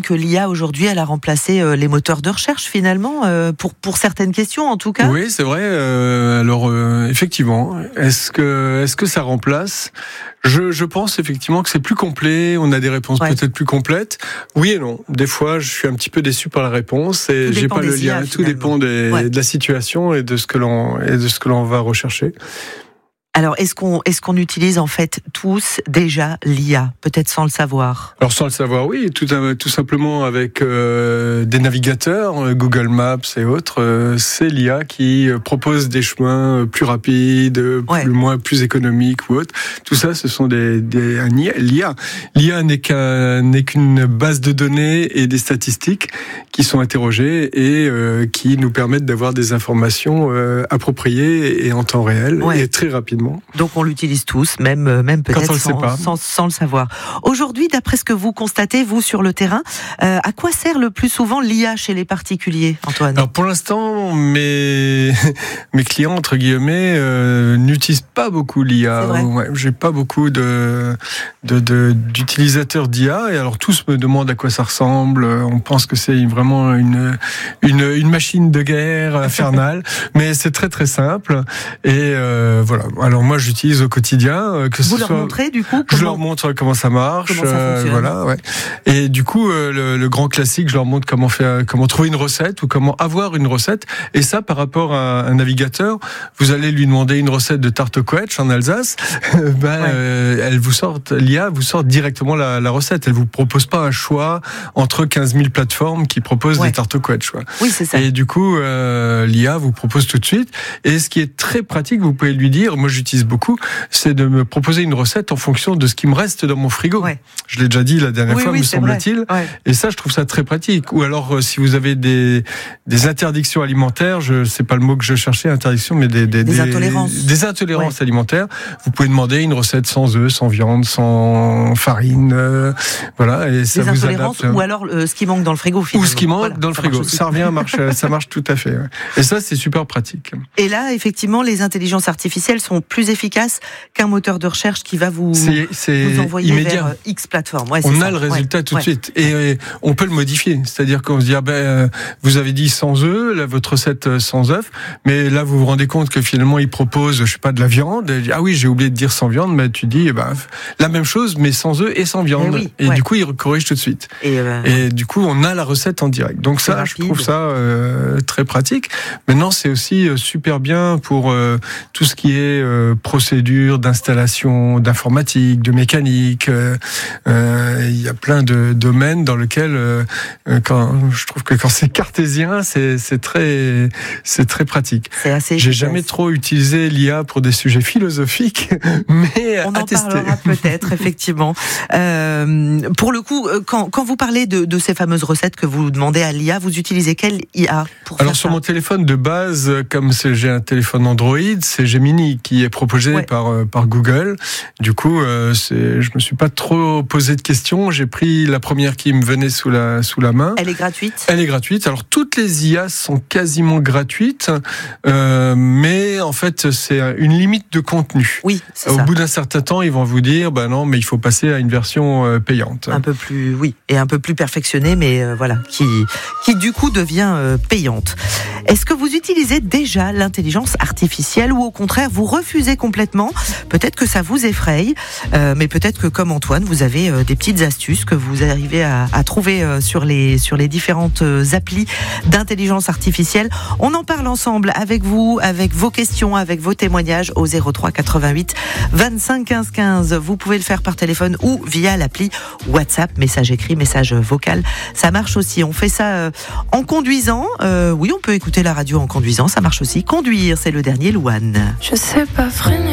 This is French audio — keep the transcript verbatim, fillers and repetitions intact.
que l'I A aujourd'hui, elle a remplacé euh, les moteurs de recherche finalement, euh, pour, pour certaines questions en tout cas. Oui, c'est vrai. Euh, alors, euh, effectivement, est-ce que, est-ce que ça remplace ? je, je pense effectivement que c'est plus complet, on a des réponses ouais. peut-être plus complètes. Oui et non. Des fois, je suis un petit peu déçu par la réponse et j'ai pas le lien. I A, Tout dépend des, ouais. de la situation et de ce que l'on, et de ce que l'on va rechercher. Alors, est-ce qu'on, est-ce qu'on utilise en fait tous déjà l'I A, peut-être sans le savoir ? Alors sans le savoir, oui, tout, tout simplement avec euh, des navigateurs, Google Maps et autres, euh, c'est l'I A qui propose des chemins plus rapides, ouais. plus, moins, plus économiques ou autres. Tout ça, ce sont des, des un I A. L'I A, L'I A n'est, qu'un, n'est qu'une base de données et des statistiques qui sont interrogées et euh, qui nous permettent d'avoir des informations euh, appropriées et en temps réel ouais. et très rapidement. Donc on l'utilise tous, même, même peut-être sans, sans, sans le savoir. Aujourd'hui, d'après ce que vous constatez, vous, sur le terrain, euh, à quoi sert le plus souvent l'I A chez les particuliers, Antoine ? Alors pour l'instant, mes, mes clients, entre guillemets, euh, n'utilisent pas beaucoup l'I A. Ouais, j'ai pas beaucoup de, de, de, d'utilisateurs d'I A, et alors tous me demandent à quoi ça ressemble. On pense que c'est vraiment une, une, une machine de guerre infernale, mais c'est très très simple. Et euh, voilà. Alors moi, j'utilise au quotidien. Que Vous ce leur soit... montrez du coup comment... Je leur montre comment ça marche. Comment ça fonctionne. Euh, voilà, ouais. Et du coup, euh, le, le grand classique, je leur montre comment faire, comment trouver une recette ou comment avoir une recette. Et ça, par rapport à un navigateur, vous allez lui demander une recette de tarte au quetch en Alsace. ben, ouais. euh, elle vous sort, l'I A vous sort directement la, la recette. Elle vous propose pas un choix entre quinze mille plateformes qui proposent ouais. des tartes au quetch. Ouais. Oui, c'est ça. Et du coup, euh, l'I A vous propose tout de suite. Et ce qui est très pratique, vous pouvez lui dire, moi j'utilise beaucoup, c'est de me proposer une recette en fonction de ce qui me reste dans mon frigo. Ouais. Je l'ai déjà dit la dernière oui, fois, oui, me semble-t-il. Ouais. Et ça, je trouve ça très pratique. Ou alors, si vous avez des, des interdictions alimentaires, je sais pas le mot que je cherchais, interdiction, mais des, des, des, des intolérances, des intolérances ouais. alimentaires. Vous pouvez demander une recette sans œufs, sans viande, sans farine, euh, voilà. Et ça des vous intolérances adapte. Ou alors euh, ce qui manque dans le frigo. Finalement. Ou ce qui manque voilà, dans le frigo. Ça revient, marche, ça marche tout à fait. Ouais. Et ça, c'est super pratique. Et là, effectivement, les intelligences artificielles sont plus efficaces qu'un moteur de recherche qui va vous, c'est, c'est vous envoyer immédiat. Vers X plateforme. Ouais, on c'est a ça. le résultat ouais. tout de ouais. suite. Et euh, on peut le modifier. C'est-à-dire qu'on se dit, ah ben, vous avez dit sans œufs, là, votre recette sans œufs, mais là, vous vous rendez compte que finalement, il propose, je sais pas, de la viande. Et, ah oui, j'ai oublié de dire sans viande, mais tu dis, eh ben, la même chose, mais sans œufs et sans viande. Et, oui, et ouais. du coup, il corrige tout de suite. Et, euh, et du coup, on a la recette en direct. Donc ça, rapide. Je trouve ça euh, très pratique. Maintenant, c'est aussi euh, super bien pour euh, tout ce qui est euh, procédure d'installation, d'informatique, de mécanique. Euh, euh, il y a plein de domaines dans lesquels, euh, quand, je trouve que quand c'est cartésien, c'est, c'est très, c'est très pratique. C'est assez J'ai efficace. jamais trop utilisé l'I A pour des sujets philosophiques, mais on à en tester. parlera peut-être, effectivement. Euh, pour le coup, quand, quand vous parlez de, de ces fameuses recettes que vous demandez à l'I A, vous utilisez quelle I A pour Alors faire sur ça mon téléphone de base, comme c'est, j'ai un téléphone Android, c'est Gemini qui est proposé ouais. par par Google. Du coup, euh, c'est, je me suis pas trop posé de questions. J'ai pris la première qui me venait sous la sous la main. Elle est gratuite. Elle est gratuite. Alors toutes les I A sont quasiment gratuites, euh, mais en fait c'est une limite de contenu. Oui, c'est Au ça. bout d'un certain temps, ils vont vous dire, bah non, mais il faut passer à une version euh, payante. Un peu plus, oui, et un peu plus perfectionnée, mais euh, voilà, qui qui du coup devient euh, payante. Est-ce que vous utilisez déjà l'intelligence artificielle ou au contraire vous refusez complètement ? Peut-être que ça vous effraie, euh, mais peut-être que comme Antoine, vous avez euh, des petites astuces que vous arrivez à, à trouver euh, sur les sur les différentes euh, applis d'intelligence artificielle. On en parle ensemble avec vous, avec vos questions, avec vos témoignages au zéro trois quatre-vingt-huit vingt-cinq quinze quinze. Vous pouvez le faire par téléphone ou via l'appli WhatsApp, message écrit, message vocal. Ça marche aussi. On fait ça euh, en conduisant. Euh, oui, on peut écouter la radio en conduisant. Ça marche aussi. Conduire, c'est le dernier Louane. Je sais pas freiner.